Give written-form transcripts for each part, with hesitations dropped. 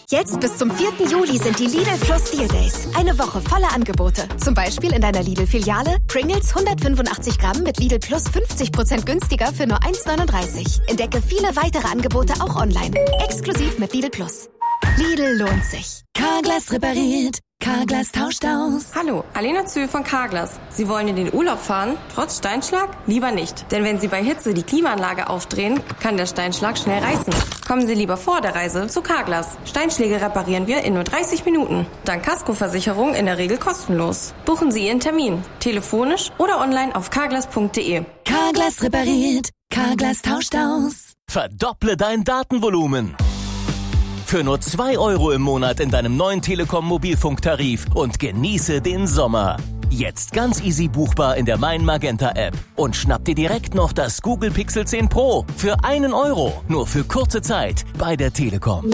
Jetzt bis zum 4. Juli sind die Lidl Plus Deal Days. Eine Woche voller Angebote. Zum Beispiel in deiner Lidl-Filiale Pringles 185 Gramm mit Lidl Plus 50% günstiger für nur 1,39. Entdecke viele weitere Angebote auch online. Exklusiv mit Lidl Plus. Lidl lohnt sich. Carglass repariert. Carglass tauscht aus. Hallo, Alena Zühl von Carglass. Sie wollen in den Urlaub fahren? Trotz Steinschlag? Lieber nicht. Denn wenn Sie bei Hitze die Klimaanlage aufdrehen, kann der Steinschlag schnell reißen. Kommen Sie lieber vor der Reise zu Carglass. Steinschläge reparieren wir in nur 30 Minuten. Dank Kaskoversicherung in der Regel kostenlos. Buchen Sie Ihren Termin. Telefonisch oder online auf carglass.de. Carglass repariert. Carglass tauscht aus. Verdopple dein Datenvolumen. Für nur 2 € im Monat in deinem neuen Telekom-Mobilfunktarif und genieße den Sommer. Jetzt ganz easy buchbar in der Mein Magenta App. Und schnapp dir direkt noch das Google Pixel 10 Pro für 1 €. Nur für kurze Zeit bei der Telekom.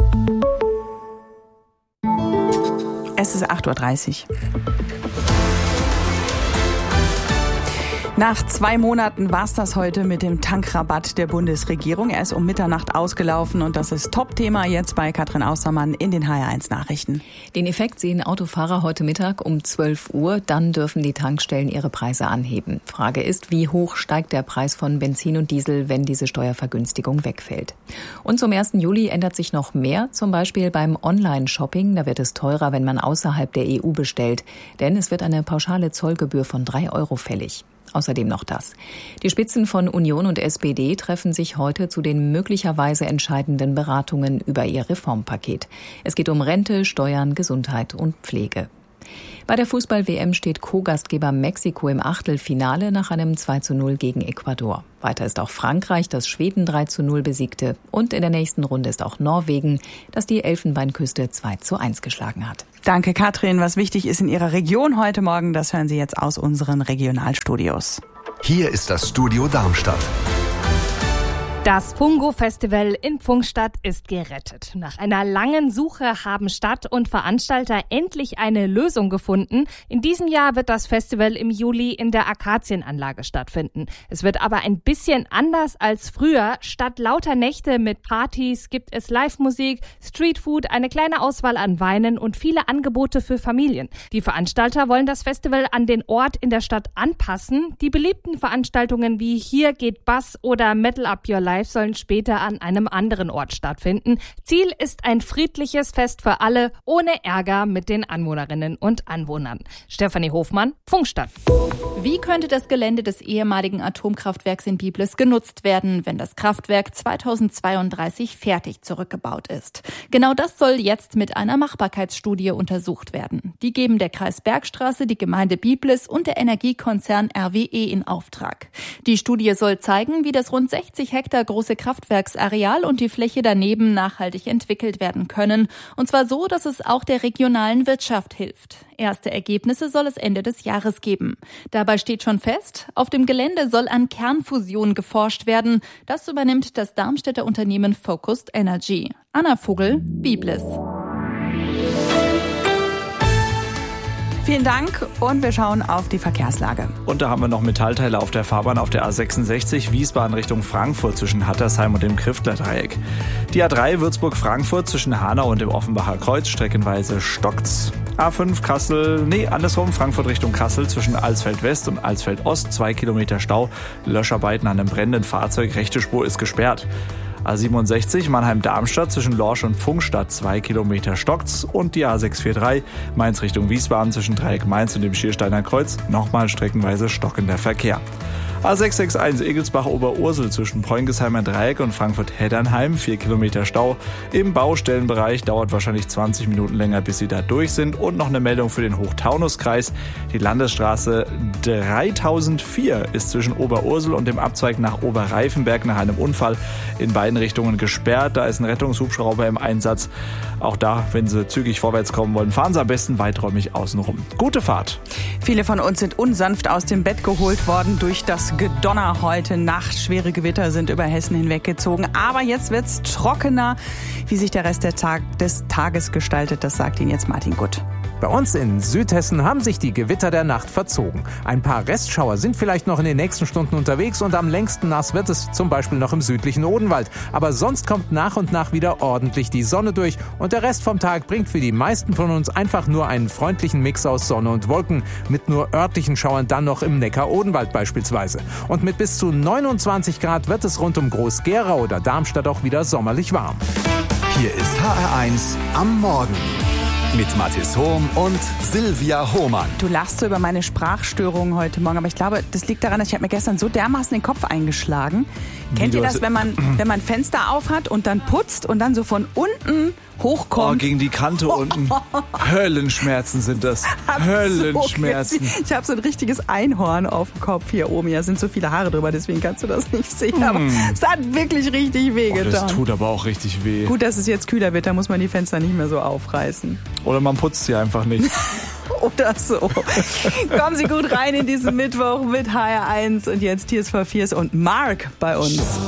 Es ist 8:30 Uhr. Nach 2 Monaten war es das heute mit dem Tankrabatt der Bundesregierung. Er ist um Mitternacht ausgelaufen und das ist Top-Thema jetzt bei Katrin Außermann in den HR1-Nachrichten. Den Effekt sehen Autofahrer heute Mittag um 12 Uhr. Dann dürfen die Tankstellen ihre Preise anheben. Frage ist, wie hoch steigt der Preis von Benzin und Diesel, wenn diese Steuervergünstigung wegfällt? Und zum 1. Juli ändert sich noch mehr, zum Beispiel beim Online-Shopping. Da wird es teurer, wenn man außerhalb der EU bestellt. Denn es wird eine pauschale Zollgebühr von 3 € fällig. Außerdem noch das. Die Spitzen von Union und SPD treffen sich heute zu den möglicherweise entscheidenden Beratungen über ihr Reformpaket. Es geht um Rente, Steuern, Gesundheit und Pflege. Bei der Fußball-WM steht Co-Gastgeber Mexiko im Achtelfinale nach einem 2:0 gegen Ecuador. Weiter ist auch Frankreich, das Schweden 3:0 besiegte. Und in der nächsten Runde ist auch Norwegen, das die Elfenbeinküste 2:1 geschlagen hat. Danke, Katrin. Was wichtig ist in Ihrer Region heute Morgen, das hören Sie jetzt aus unseren Regionalstudios. Hier ist das Studio Darmstadt. Das Fungo-Festival in Pfungstadt ist gerettet. Nach einer langen Suche haben Stadt und Veranstalter endlich eine Lösung gefunden. In diesem Jahr wird das Festival im Juli in der Akazienanlage stattfinden. Es wird aber ein bisschen anders als früher. Statt lauter Nächte mit Partys gibt es Live-Musik, Streetfood, eine kleine Auswahl an Weinen und viele Angebote für Familien. Die Veranstalter wollen das Festival an den Ort in der Stadt anpassen. Die beliebten Veranstaltungen wie Hier geht Bass oder Metal Up Your Life sollen später an einem anderen Ort stattfinden. Ziel ist ein friedliches Fest für alle, ohne Ärger mit den Anwohnerinnen und Anwohnern. Stefanie Hofmann, Pfungstadt. Wie könnte das Gelände des ehemaligen Atomkraftwerks in Biblis genutzt werden, wenn das Kraftwerk 2032 fertig zurückgebaut ist? Genau das soll jetzt mit einer Machbarkeitsstudie untersucht werden. Die geben der Kreis Bergstraße, die Gemeinde Biblis und der Energiekonzern RWE in Auftrag. Die Studie soll zeigen, wie das rund 60 Hektar große Kraftwerksareal und die Fläche daneben nachhaltig entwickelt werden können. Und zwar so, dass es auch der regionalen Wirtschaft hilft. Erste Ergebnisse soll es Ende des Jahres geben. Dabei steht schon fest, auf dem Gelände soll an Kernfusion geforscht werden. Das übernimmt das Darmstädter Unternehmen Focused Energy. Anna Vogel, Biblis. Vielen Dank und wir schauen auf die Verkehrslage. Und da haben wir noch Metallteile auf der Fahrbahn auf der A66 Wiesbaden Richtung Frankfurt zwischen Hattersheim und dem Kriftler-Dreieck. Die A3 Würzburg-Frankfurt zwischen Hanau und dem Offenbacher Kreuz streckenweise stockt's. A5 Frankfurt Richtung Kassel zwischen Alsfeld-West und Alsfeld-Ost 2 Kilometer Stau. Löscharbeiten an einem brennenden Fahrzeug, rechte Spur ist gesperrt. A67 Mannheim-Darmstadt zwischen Lorsch und Pfungstadt 2 Kilometer stockt's und die A643 Mainz Richtung Wiesbaden zwischen Dreieck Mainz und dem Schiersteiner Kreuz nochmal streckenweise stockender Verkehr. A661 Egelsbach-Oberursel zwischen Preungesheimer Dreieck und Frankfurt-Heddernheim 4 Kilometer Stau. Im Baustellenbereich dauert wahrscheinlich 20 Minuten länger, bis sie da durch sind. Und noch eine Meldung für den Hochtaunuskreis. Die Landesstraße 3004 ist zwischen Oberursel und dem Abzweig nach Oberreifenberg nach einem Unfall in beiden Richtungen gesperrt. Da ist ein Rettungshubschrauber im Einsatz. Auch da, wenn Sie zügig vorwärts kommen wollen, fahren Sie am besten weiträumig außenrum. Gute Fahrt. Viele von uns sind unsanft aus dem Bett geholt worden durch das Gedonner heute Nacht. Schwere Gewitter sind über Hessen hinweggezogen. Aber jetzt wird's trockener. Wie sich der Rest des Tages gestaltet, das sagt Ihnen jetzt Martin Gutt. Bei uns in Südhessen haben sich die Gewitter der Nacht verzogen. Ein paar Restschauer sind vielleicht noch in den nächsten Stunden unterwegs und am längsten nass wird es zum Beispiel noch im südlichen Odenwald. Aber sonst kommt nach und nach wieder ordentlich die Sonne durch und der Rest vom Tag bringt für die meisten von uns einfach nur einen freundlichen Mix aus Sonne und Wolken, mit nur örtlichen Schauern dann noch im Neckar-Odenwald beispielsweise. Und mit bis zu 29 Grad wird es rund um Groß-Gerau oder Darmstadt auch wieder sommerlich warm. Hier ist HR1 am Morgen mit Mathis Hohm und Silvia Hohmann. Du lachst so über meine Sprachstörungen heute Morgen, aber ich glaube, das liegt daran, dass ich habe mir gestern so dermaßen den Kopf eingeschlagen. Kennt ihr das, wenn man Fenster auf hat und dann putzt und dann so von unten hochkommt? Oh, gegen die Kante unten. Höllenschmerzen sind das. Höllenschmerzen. So, ich habe so ein richtiges Einhorn auf dem Kopf hier oben. Ja, sind so viele Haare drüber, deswegen kannst du das nicht sehen. Aber es hat wirklich richtig wehgetan. Das tut aber auch richtig weh. Gut, dass es jetzt kühler wird, da muss man die Fenster nicht mehr so aufreißen. Oder man putzt sie einfach nicht. Oder so. Kommen Sie gut rein in diesen Mittwoch mit HR1 und jetzt Tears for Fears und Mark bei uns.